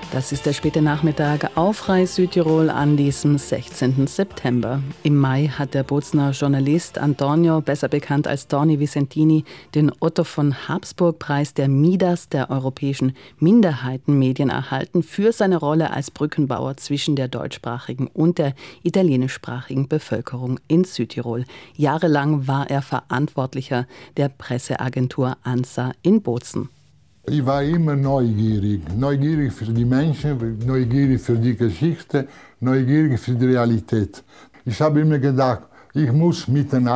Das ist der späte Nachmittag auf Rai Südtirol an diesem 16. September. Im Mai hat der Bozner Journalist Antonio, besser bekannt als Tony Vicentini, den Otto von Habsburg-Preis der Midas der europäischen Minderheitenmedien erhalten für seine Rolle als Brückenbauer zwischen der deutschsprachigen und der italienischsprachigen Bevölkerung in Südtirol. Jahrelang war er Verantwortlicher der Presseagentur ANSA in Bozen. Ich war immer neugierig für die Menschen, neugierig für die Geschichte, neugierig für die Realität. Ich habe immer gedacht, ich will mit der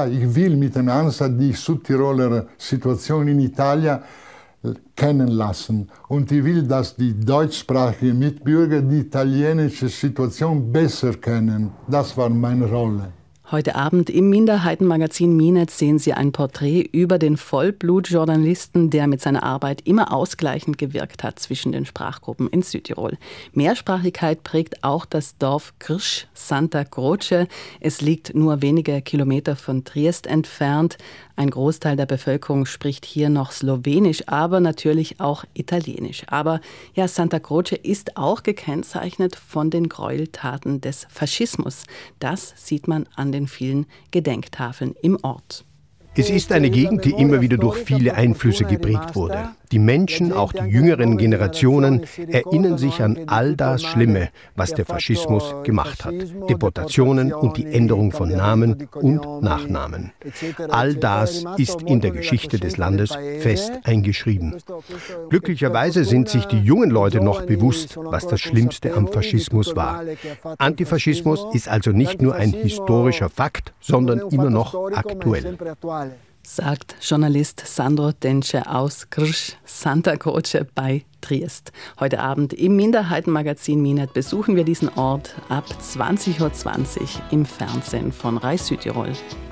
ANSA die Südtiroler Situation in Italien kennenlernen. Und ich will, dass die deutschsprachigen Mitbürger die italienische Situation besser kennen. Das war meine Rolle. Heute Abend im Minderheitenmagazin Minet sehen Sie ein Porträt über den Vollblutjournalisten, der mit seiner Arbeit immer ausgleichend gewirkt hat zwischen den Sprachgruppen in Südtirol. Mehrsprachigkeit prägt auch das Dorf Krš Santa Croce. Es liegt nur wenige Kilometer von Triest entfernt. Ein Großteil der Bevölkerung spricht hier noch Slowenisch, aber natürlich auch Italienisch. Aber ja, Santa Croce ist auch gekennzeichnet von den Gräueltaten des Faschismus. Das sieht man an den vielen Gedenktafeln im Ort. Es ist eine Gegend, die immer wieder durch viele Einflüsse geprägt wurde. Die Menschen, auch die jüngeren Generationen, erinnern sich an all das Schlimme, was der Faschismus gemacht hat. Deportationen und die Änderung von Namen und Nachnamen. All das ist in der Geschichte des Landes fest eingeschrieben. Glücklicherweise sind sich die jungen Leute noch bewusst, was das Schlimmste am Faschismus war. Antifaschismus ist also nicht nur ein historischer Fakt, sondern immer noch aktuell. Sagt Journalist Sandro Denche aus Krš Santa Croce bei Triest. Heute Abend im Minderheitenmagazin Minet besuchen wir diesen Ort ab 20.20 Uhr im Fernsehen von Rai Südtirol.